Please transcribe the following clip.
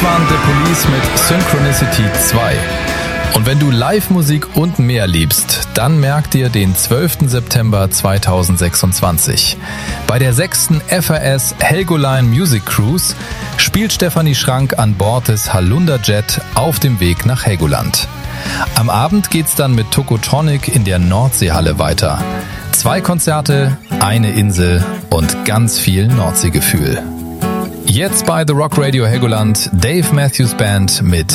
Das waren The Police mit Synchronicity 2. Und wenn du Live-Musik und mehr liebst, dann merk dir den 12. September 2026. Bei der 6. FAS Helgoland Music Cruise spielt Stefanie Schrank an Bord des Hallunda Jet auf dem Weg nach Helgoland. Am Abend geht's dann mit Tokotronic in der Nordseehalle weiter. 2 Konzerte, eine Insel und ganz viel Nordseegefühl. Jetzt bei The Rock Radio Helgoland Dave Matthews Band mit